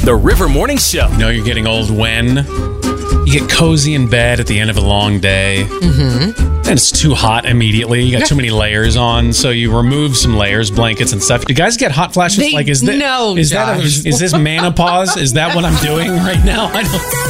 The River Morning Show. You know you're getting old when you get cozy in bed at the end of a long day. And it's too hot immediately. You got too many layers on, so you remove some layers, blankets and stuff. Do you guys get hot flashes? No, is this menopause? Is that what I'm doing right now? I don't